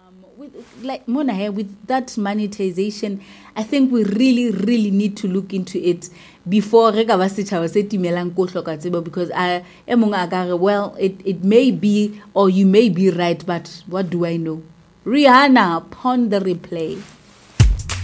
With like Mona here, with that monetization, I think we really need to look into it before re ka ba setjhaba se timelang ko hloka tsebo, because well, it may be, or you may be right, but what do I know? Rihanna, upon the replay.